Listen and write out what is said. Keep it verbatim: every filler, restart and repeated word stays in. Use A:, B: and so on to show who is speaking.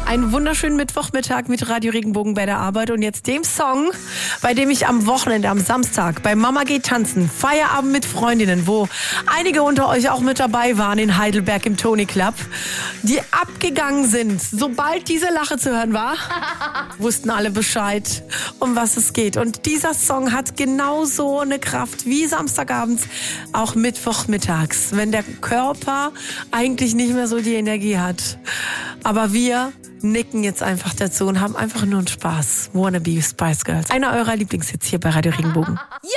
A: Einen wunderschönen Mittwochmittag mit Radio Regenbogen bei der Arbeit und jetzt dem Song, bei dem ich am Wochenende, am Samstag bei Mama geht tanzen, Feierabend mit Freundinnen, wo einige unter euch auch mit dabei waren in Heidelberg im Tony Club, die abgegangen sind. Sobald diese Lache zu hören war, wussten alle Bescheid, um was es geht. Und dieser Song hat genauso eine Kraft wie Samstagabends, auch Mittwochmittags, wenn der Körper eigentlich nicht mehr so die Energie hat. Aber wir nicken jetzt einfach dazu und haben einfach nur einen Spaß. Wannabe Spice Girls. Einer eurer Lieblingshits hier bei Radio Regenbogen.
B: Ja!